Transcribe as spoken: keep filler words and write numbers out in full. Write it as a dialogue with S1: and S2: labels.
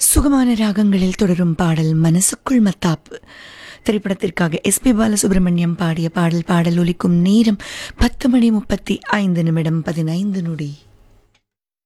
S1: சுகமான ராகங்களில் தொடரும் பாடல் மனசுக்குள் மத்தாப்பு திரைப்படத்திற்காக எஸ் பி பாலசுப்ரமணியம் பாடிய பாடல் பாடல் ஒலிக்கும் நேரம் பத்து மணி முப்பத்தி ஐந்து நிமிடம் பதினைந்து நொடி.